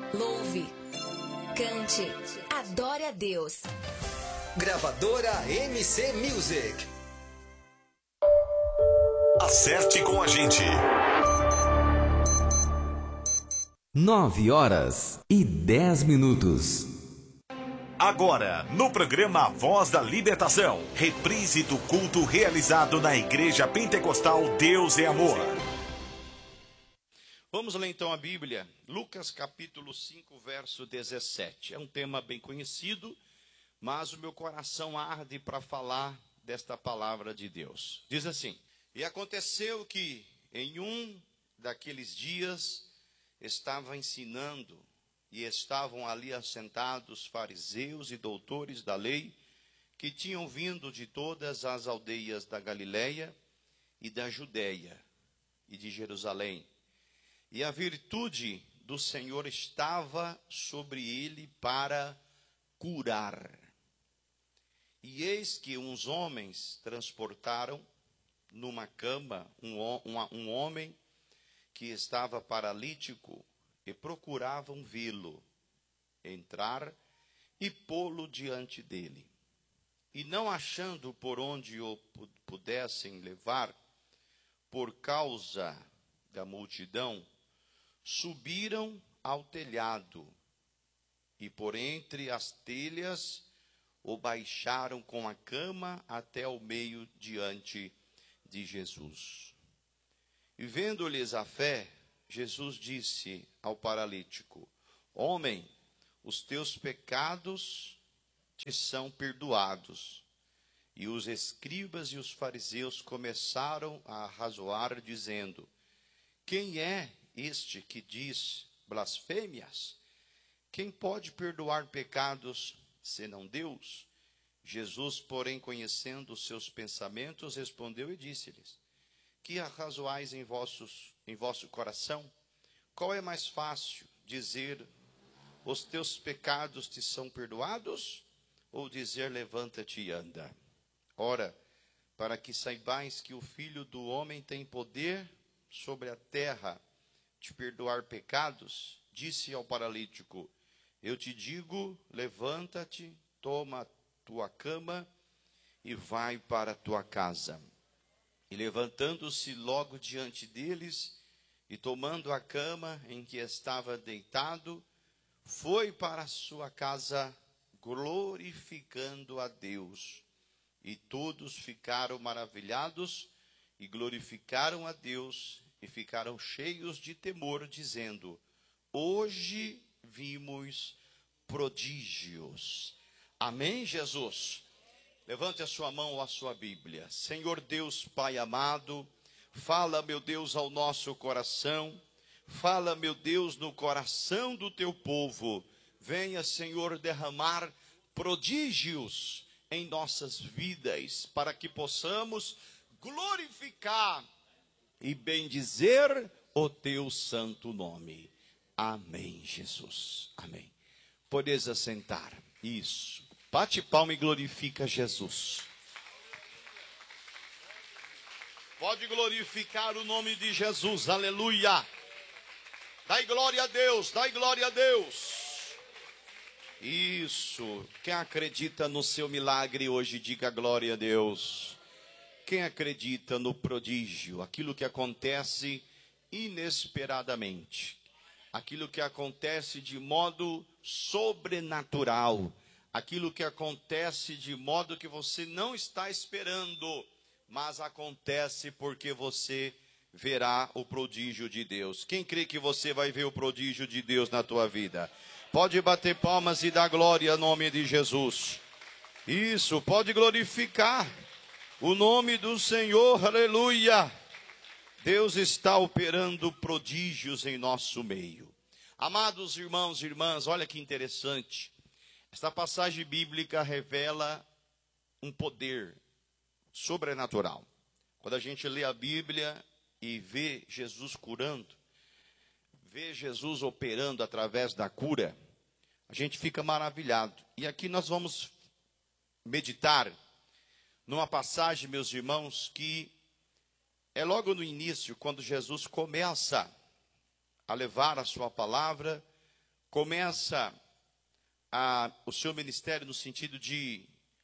Louve, cante, adore a Deus. Gravadora MC Music. Acerte com a gente. 9h10. Agora, no programa Voz da Libertação, reprise do culto realizado na Igreja Pentecostal Deus é Amor. Vamos ler então a Bíblia, Lucas capítulo 5, verso 17. É um tema bem conhecido, mas o meu coração arde para falar desta palavra de Deus. Diz assim: e aconteceu que em um daqueles dias estava ensinando, e estavam ali assentados fariseus e doutores da lei, que tinham vindo de todas as aldeias da Galileia e da Judéia e de Jerusalém. E a virtude do Senhor estava sobre ele para curar. E eis que uns homens transportaram numa cama um homem que estava paralítico, e procuravam vê-lo, entrar e pô-lo diante dele. E não achando por onde o pudessem levar, por causa da multidão, subiram ao telhado, e por entre as telhas o baixaram com a cama até o meio diante de Jesus. E vendo-lhes a fé, Jesus disse ao paralítico: homem, os teus pecados te são perdoados. E os escribas e os fariseus começaram a arrazoar, dizendo: quem é este que diz blasfêmias? Quem pode perdoar pecados, senão Deus? Jesus, porém, conhecendo os seus pensamentos, respondeu e disse-lhes: que arrazoais em vosso coração? Qual é mais fácil, dizer: os teus pecados te são perdoados, ou dizer: levanta-te e anda? Ora, para que saibais que o Filho do Homem tem poder sobre a terra de perdoar pecados, disse ao paralítico: eu te digo, levanta-te, toma a tua cama e vai para a tua casa. E levantando-se logo diante deles, e tomando a cama em que estava deitado, foi para a sua casa, glorificando a Deus. E todos ficaram maravilhados, e glorificaram a Deus, e ficaram cheios de temor, dizendo: hoje vimos prodígios. Amém, Jesus? Levante a sua mão ou a sua Bíblia. Senhor Deus, Pai amado, fala, meu Deus, ao nosso coração. Fala, meu Deus, no coração do teu povo. Venha, Senhor, derramar prodígios em nossas vidas, para que possamos glorificar e bendizer o teu santo nome. Amém, Jesus. Amém. Podeis assentar. Isso. Bate palma e glorifica Jesus. Pode glorificar o nome de Jesus. Aleluia. Dai glória a Deus. Dai glória a Deus. Isso. Quem acredita no seu milagre hoje, diga glória a Deus. Quem acredita no prodígio, aquilo que acontece inesperadamente, aquilo que acontece de modo sobrenatural, aquilo que acontece de modo que você não está esperando, mas acontece porque você verá o prodígio de Deus. Quem crê que você vai ver o prodígio de Deus na tua vida? Pode bater palmas e dar glória ao nome de Jesus. Isso, pode glorificar o nome do Senhor, aleluia. Deus está operando prodígios em nosso meio. Amados irmãos e irmãs, olha que interessante. Esta passagem bíblica revela um poder sobrenatural. Quando a gente lê a Bíblia e vê Jesus curando, vê Jesus operando através da cura, a gente fica maravilhado. E aqui nós vamos meditar numa passagem, meus irmãos, que é logo no início, quando Jesus começa a levar a sua palavra começa o seu ministério no sentido de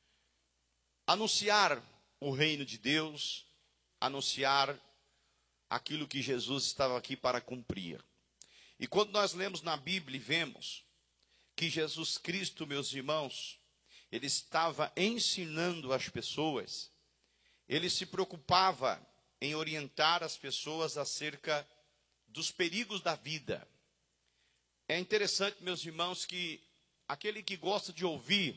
anunciar o reino de Deus, anunciar aquilo que Jesus estava aqui para cumprir. E quando nós lemos na Bíblia e vemos que Jesus Cristo, meus irmãos, ele estava ensinando as pessoas, ele se preocupava em orientar as pessoas acerca dos perigos da vida. É interessante, meus irmãos, que aquele que gosta de ouvir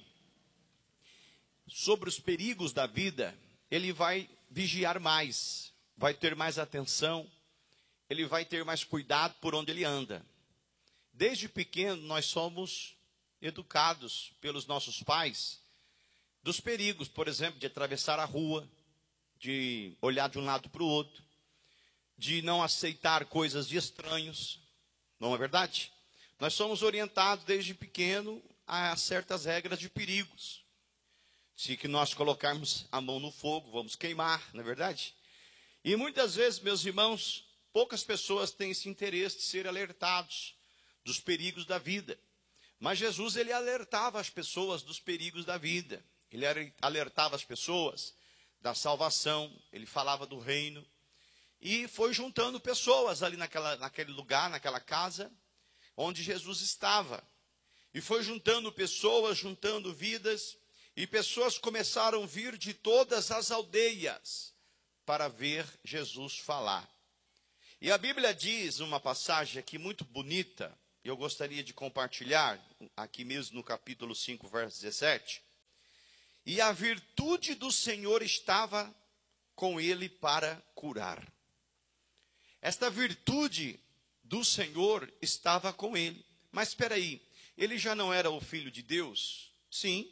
sobre os perigos da vida, ele vai vigiar mais, vai ter mais atenção, ele vai ter mais cuidado por onde ele anda. Desde pequeno, nós somos educados pelos nossos pais dos perigos, por exemplo, de atravessar a rua, de olhar de um lado para o outro, de não aceitar coisas de estranhos, não é verdade? Nós somos orientados desde pequeno a certas regras de perigos. Se que nós colocarmos a mão no fogo, vamos queimar, não é verdade? E muitas vezes, meus irmãos, poucas pessoas têm esse interesse de ser alertados dos perigos da vida. Mas Jesus, ele alertava as pessoas dos perigos da vida. Ele alertava as pessoas da salvação, ele falava do reino. E foi juntando pessoas ali naquele lugar, naquela casa, onde Jesus estava. E foi juntando pessoas, juntando vidas, e pessoas começaram a vir de todas as aldeias para ver Jesus falar. E a Bíblia diz, uma passagem aqui muito bonita, eu gostaria de compartilhar, aqui mesmo no capítulo 5, verso 17. E a virtude do Senhor estava com ele para curar. Esta virtude do Senhor estava com ele. Mas espera aí, ele já não era o Filho de Deus? Sim,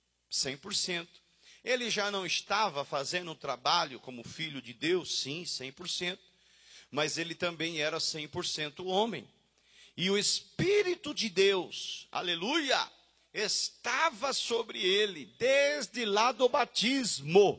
100%. Ele já não estava fazendo um trabalho como Filho de Deus? Sim, 100%. Mas ele também era 100% homem. E o Espírito de Deus, aleluia, estava sobre ele desde lá do batismo.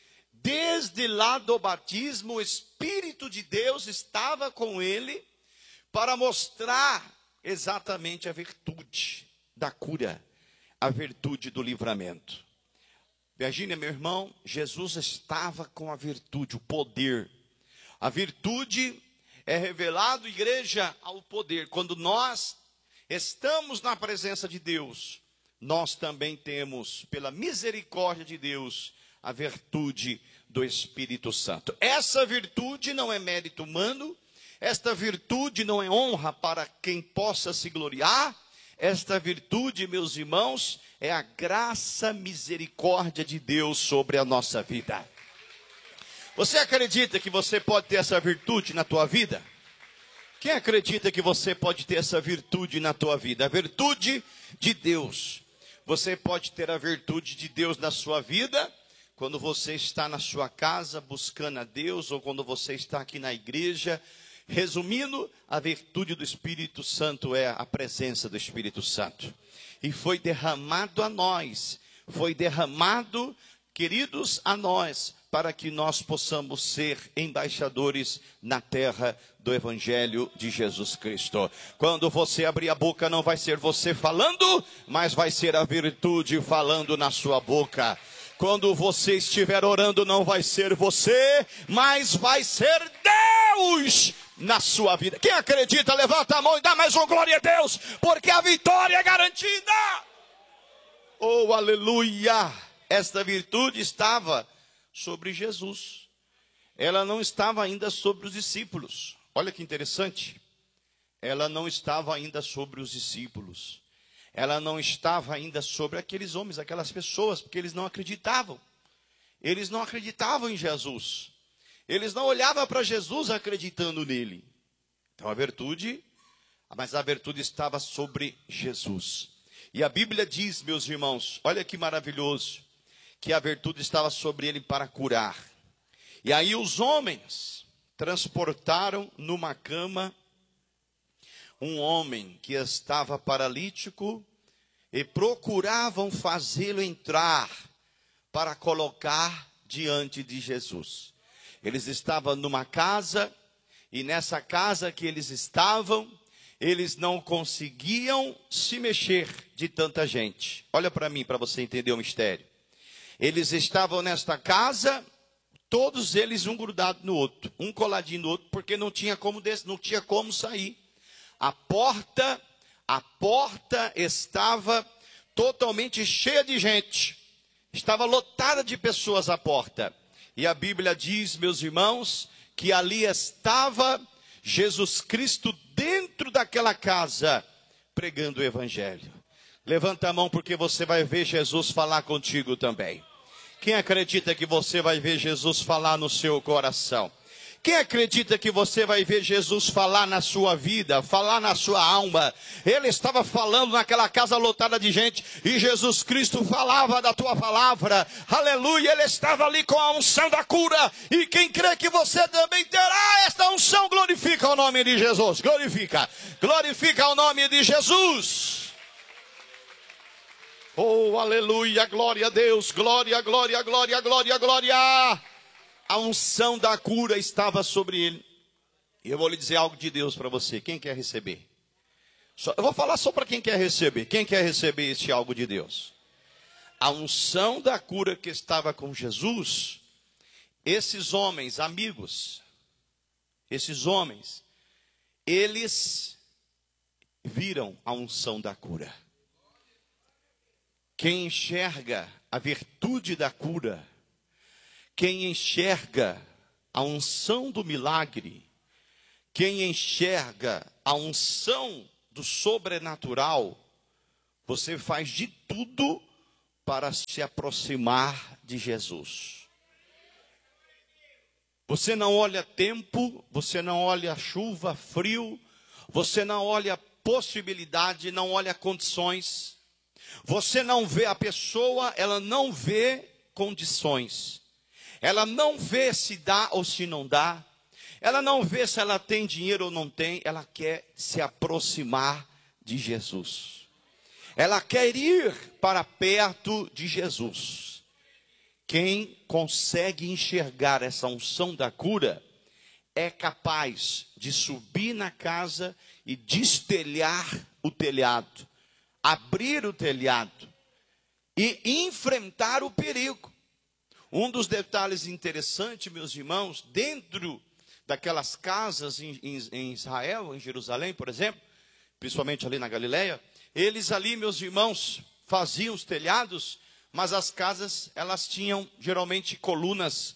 Desde lá do batismo, o Espírito de Deus estava com ele para mostrar exatamente a virtude da cura, a virtude do livramento. Virgínia, meu irmão, Jesus estava com a virtude, o poder. A virtude é revelado, igreja, ao poder. Quando nós estamos na presença de Deus, nós também temos, pela misericórdia de Deus, a virtude do Espírito Santo. Essa virtude não é mérito humano, esta virtude não é honra para quem possa se gloriar, esta virtude, meus irmãos, é a graça, misericórdia de Deus sobre a nossa vida. Você acredita que você pode ter essa virtude na tua vida? Quem acredita que você pode ter essa virtude na tua vida? A virtude de Deus. Você pode ter a virtude de Deus na sua vida quando você está na sua casa buscando a Deus, ou quando você está aqui na igreja. Resumindo, a virtude do Espírito Santo é a presença do Espírito Santo. E foi derramado a nós, foi derramado, queridos, a nós, para que nós possamos ser embaixadores na terra do Evangelho de Jesus Cristo. Quando você abrir a boca, não vai ser você falando, mas vai ser a virtude falando na sua boca. Quando você estiver orando, não vai ser você, mas vai ser Deus na sua vida. Quem acredita, levanta a mão e dá mais uma glória a Deus, porque a vitória é garantida. Oh, aleluia! Esta virtude estava sobre Jesus. Ela não estava ainda sobre os discípulos. Olha que interessante. Ela não estava ainda sobre os discípulos. Ela não estava ainda sobre aqueles homens, aquelas pessoas, porque eles não acreditavam. Eles não acreditavam em Jesus. Eles não olhavam para Jesus acreditando nele. Então mas a virtude estava sobre Jesus. E a Bíblia diz, meus irmãos, olha que maravilhoso, que a virtude estava sobre ele para curar. E aí os homens transportaram numa cama um homem que estava paralítico e procuravam fazê-lo entrar para colocar diante de Jesus. Eles estavam numa casa, e nessa casa que eles estavam, eles não conseguiam se mexer de tanta gente. Olha para mim, para você entender o mistério. Eles estavam nesta casa, todos eles um grudado no outro, um coladinho no outro, porque não tinha como sair. A porta estava totalmente cheia de gente. Estava lotada de pessoas à porta. E a Bíblia diz, meus irmãos, que ali estava Jesus Cristo dentro daquela casa, pregando o evangelho. Levanta a mão porque você vai ver Jesus falar contigo também. Quem acredita que você vai ver Jesus falar no seu coração? Quem acredita que você vai ver Jesus falar na sua vida, falar na sua alma? Ele estava falando naquela casa lotada de gente e Jesus Cristo falava da tua palavra. Aleluia, ele estava ali com a unção da cura. E quem crê que você também terá esta unção, glorifica o nome de Jesus. Glorifica o nome de Jesus. Oh, aleluia, glória a Deus, glória, glória, glória, glória, glória. A unção da cura estava sobre ele. E eu vou lhe dizer algo de Deus para você. Quem quer receber? Eu vou falar só para quem quer receber. Quem quer receber este algo de Deus? A unção da cura que estava com Jesus, esses homens, amigos, esses homens, eles viram a unção da cura. Quem enxerga a virtude da cura, quem enxerga a unção do milagre, quem enxerga a unção do sobrenatural, você faz de tudo para se aproximar de Jesus. Você não olha tempo, você não olha chuva, frio, você não olha possibilidade, não olha condições. Você não vê a pessoa, ela não vê condições. Ela não vê se dá ou se não dá. Ela não vê se ela tem dinheiro ou não tem. Ela quer se aproximar de Jesus. Ela quer ir para perto de Jesus. Quem consegue enxergar essa unção da cura é capaz de subir na casa e destelhar o telhado, abrir o telhado e enfrentar o perigo. Um dos detalhes interessantes, meus irmãos, dentro daquelas casas em Israel, em Jerusalém, por exemplo, principalmente ali na Galileia, eles ali, meus irmãos, faziam os telhados, mas as casas, elas tinham geralmente colunas,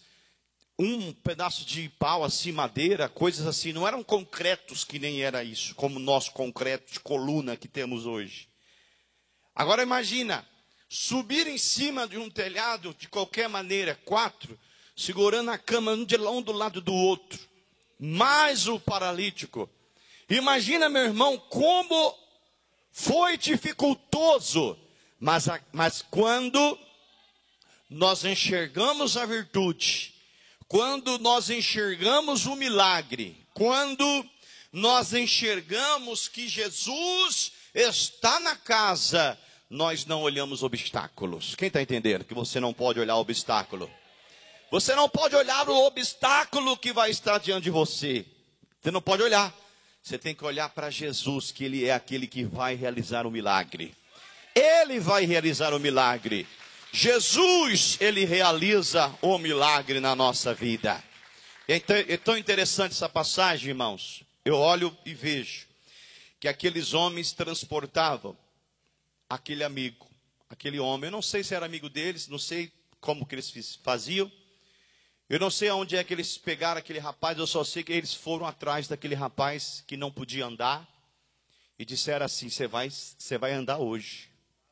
um pedaço de pau assim, madeira, coisas assim, não eram concretos que nem era isso, como o nosso concreto de coluna que temos hoje. Agora imagina, subir em cima de um telhado, de qualquer maneira, 4, segurando a cama um do lado do outro, mais o paralítico. Imagina, meu irmão, como foi dificultoso, mas quando nós enxergamos a virtude, quando nós enxergamos o milagre, quando nós enxergamos que Jesus está na casa, nós não olhamos obstáculos. Quem está entendendo que você não pode olhar obstáculo? Você não pode olhar o obstáculo que vai estar diante de você. Você não pode olhar. Você tem que olhar para Jesus, que Ele é aquele que vai realizar o milagre. Ele vai realizar o milagre. Jesus, Ele realiza o milagre na nossa vida. É tão interessante essa passagem, irmãos. Eu olho e vejo que aqueles homens transportavam aquele amigo, aquele homem. Eu não sei se era amigo deles, não sei como que eles faziam. Eu não sei aonde é que eles pegaram aquele rapaz, eu só sei que eles foram atrás daquele rapaz que não podia andar e disseram assim: você vai andar hoje.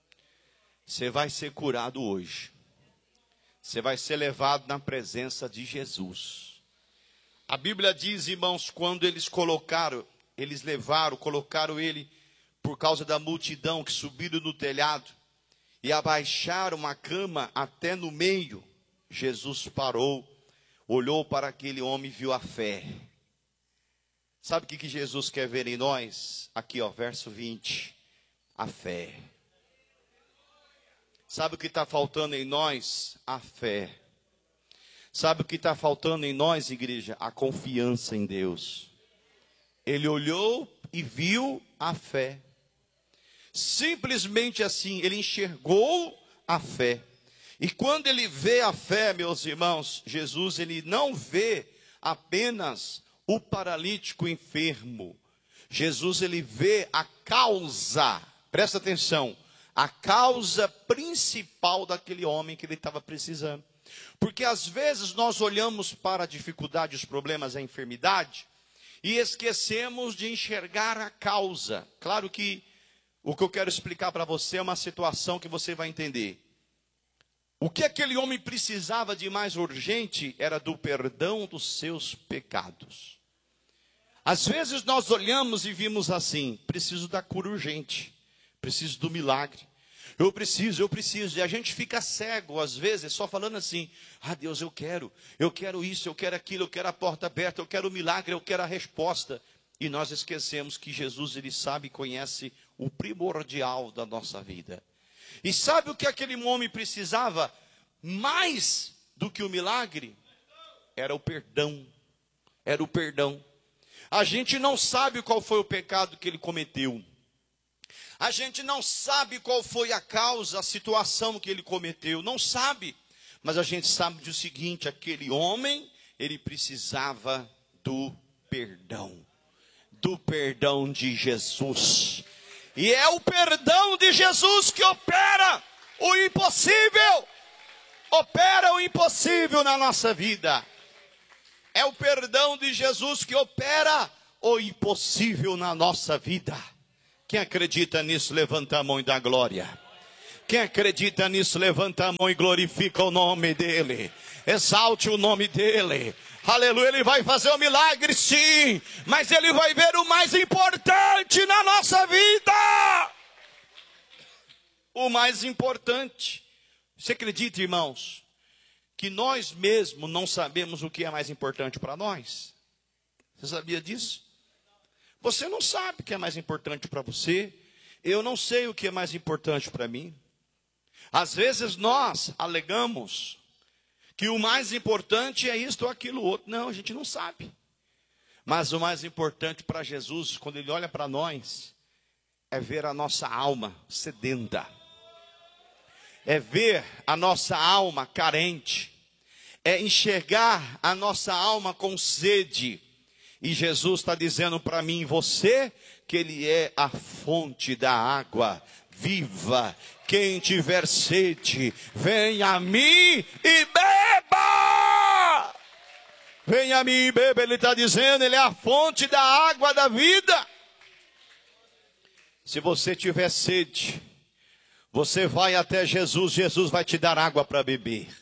Você vai ser curado hoje. Você vai ser levado na presença de Jesus. A Bíblia diz, irmãos, quando eles colocaram ele por causa da multidão que subiram no telhado e abaixaram a cama até no meio, Jesus parou, olhou para aquele homem e viu a fé. Sabe o que Jesus quer ver em nós? Aqui, ó, verso 20. A fé. Sabe o que está faltando em nós? A fé. Sabe o que está faltando em nós, igreja? A confiança em Deus. Ele olhou e viu a fé. Simplesmente assim, ele enxergou a fé. E quando ele vê a fé, meus irmãos, Jesus, ele não vê apenas o paralítico enfermo. Jesus, ele vê a causa, presta atenção, a causa principal daquele homem que ele estava precisando. Porque às vezes nós olhamos para a dificuldade, os problemas, a enfermidade, e esquecemos de enxergar a causa. Claro que o que eu quero explicar para você é uma situação que você vai entender. O que aquele homem precisava de mais urgente era do perdão dos seus pecados. Às vezes nós olhamos e vimos assim: preciso da cura urgente, preciso do milagre, eu preciso, e a gente fica cego às vezes só falando assim: ah, Deus, eu quero isso, eu quero aquilo, eu quero a porta aberta, eu quero o milagre, eu quero a resposta. E nós esquecemos que Jesus, ele sabe e conhece o primordial da nossa vida. E sabe o que aquele homem precisava mais do que o milagre? Era o perdão. Era o perdão. A gente não sabe qual foi o pecado que ele cometeu. A gente não sabe qual foi a causa, a situação que ele cometeu. Não sabe. Mas a gente sabe do seguinte: aquele homem, ele precisava do perdão. Do perdão de Jesus. E é o perdão de Jesus que opera o impossível. Opera o impossível na nossa vida. É o perdão de Jesus que opera o impossível na nossa vida. Quem acredita nisso, levanta a mão e dá glória. Quem acredita nisso, levanta a mão e glorifica o nome dele. Exalte o nome dele. Aleluia, ele vai fazer um milagre, sim, mas ele vai ver o mais importante na nossa vida. O mais importante. Você acredita, irmãos, que nós mesmos não sabemos o que é mais importante para nós? Você sabia disso? Você não sabe o que é mais importante para você. Eu não sei o que é mais importante para mim. Às vezes nós alegamos que o mais importante é isto ou aquilo outro. Não, a gente não sabe. Mas o mais importante para Jesus, quando ele olha para nós, é ver a nossa alma sedenta. É ver a nossa alma carente. É enxergar a nossa alma com sede. E Jesus está dizendo para mim e você que ele é a fonte da água viva. Quem tiver sede, venha a mim e beba. Venha a mim e beba, ele está dizendo, ele é a fonte da água da vida. Se você tiver sede, você vai até Jesus, Jesus vai te dar água para beber.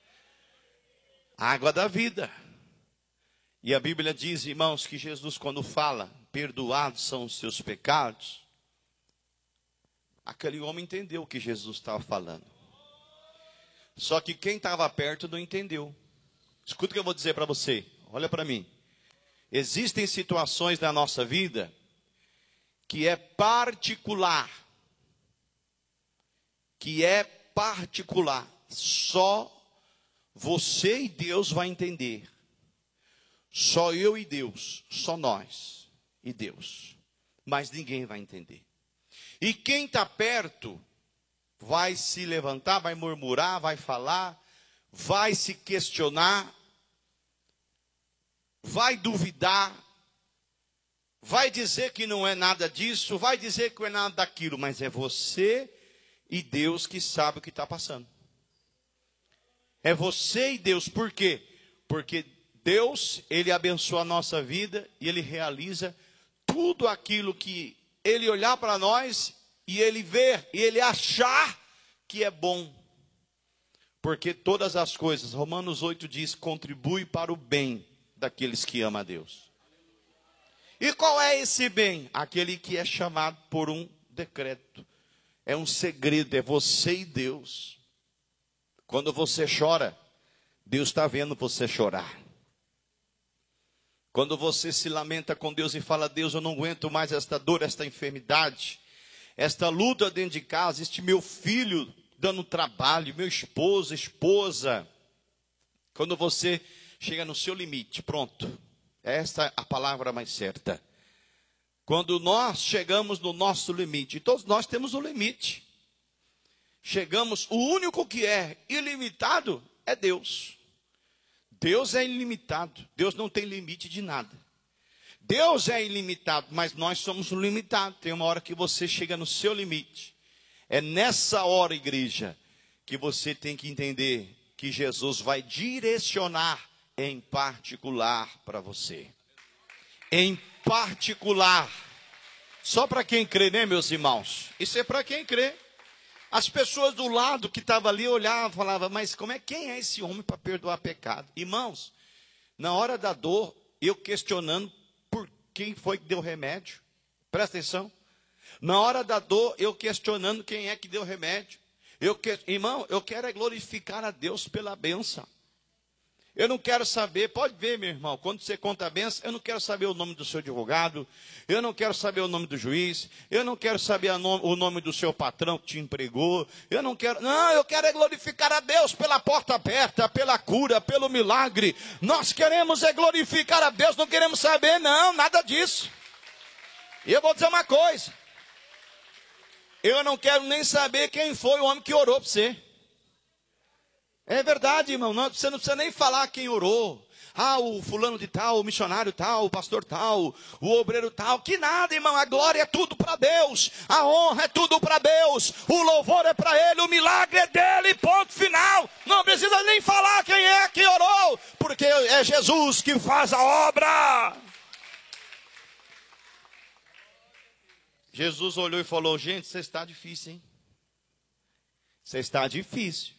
Água da vida. E a Bíblia diz, irmãos, que Jesus, quando fala, perdoados são os seus pecados, aquele homem entendeu o que Jesus estava falando. Só que quem estava perto não entendeu. Escuta o que eu vou dizer para você. Olha para mim. Existem situações na nossa vida que é particular. Que é particular. Só você e Deus vai entender. Só eu e Deus. Só nós e Deus. Mas ninguém vai entender. E quem está perto vai se levantar, vai murmurar, vai falar, vai se questionar, vai duvidar, vai dizer que não é nada disso, vai dizer que não é nada daquilo, mas é você e Deus que sabe o que está passando. É você e Deus, por quê? Porque Deus, ele abençoa a nossa vida e ele realiza tudo aquilo que ele olhar para nós e ele ver, e ele achar que é bom. Porque todas as coisas, Romanos 8 diz, contribui para o bem daqueles que amam a Deus. E qual é esse bem? Aquele que é chamado por um decreto. É um segredo, é você e Deus. Quando você chora, Deus está vendo você chorar. Quando você se lamenta com Deus e fala, Deus, eu não aguento mais esta dor, esta enfermidade, esta luta dentro de casa, este meu filho dando trabalho, meu esposo, esposa. Quando você chega no seu limite, pronto. Esta é a palavra mais certa. Quando nós chegamos no nosso limite, e todos nós temos um limite. Chegamos, o único que é ilimitado é Deus. Deus é ilimitado, Deus não tem limite de nada. Deus é ilimitado, mas nós somos limitados. Tem uma hora que você chega no seu limite. É nessa hora, igreja, que você tem que entender que Jesus vai direcionar em particular para você. Em particular. Só para quem crê, né, meus irmãos? Isso é para quem crê. As pessoas do lado que estavam ali olhavam e falavam, mas quem é esse homem para perdoar pecado? Irmãos, na hora da dor, eu questionando por quem foi que deu remédio. Presta atenção. Na hora da dor, eu questionando quem é que deu remédio. Irmão, eu quero é glorificar a Deus pela bênção. Eu não quero saber, pode ver, meu irmão, quando você conta a bênção, eu não quero saber o nome do seu advogado, eu não quero saber o nome do juiz, eu não quero saber o nome do seu patrão que te empregou, eu quero é glorificar a Deus pela porta aberta, pela cura, pelo milagre. Nós queremos é glorificar a Deus, não queremos saber, não, nada disso. E eu vou dizer uma coisa, eu não quero nem saber quem foi o homem que orou para você. É verdade, irmão, você não precisa nem falar quem orou. O fulano de tal, o missionário tal, o pastor tal, o obreiro tal. Que nada, irmão, a glória é tudo para Deus. A honra é tudo para Deus. O louvor é para Ele, o milagre é dEle, ponto final. Não precisa nem falar quem é que orou, porque é Jesus que faz a obra. Jesus olhou e falou, gente, você está difícil, hein? Você está difícil.